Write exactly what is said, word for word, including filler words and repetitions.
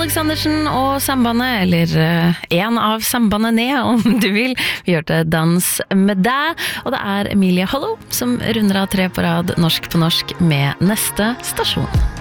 Alexandersen og Sambandet, eller uh, en av Sambandet ned, om du vil. Vi hørte Dans med deg, og det er Emilie Hollow som runder av tre på rad norsk på norsk med neste stasjon.